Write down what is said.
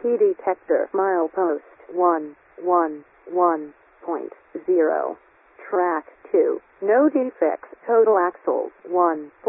ESP detector. Milepost 111.0. Track 2. No defects. Total axles 1.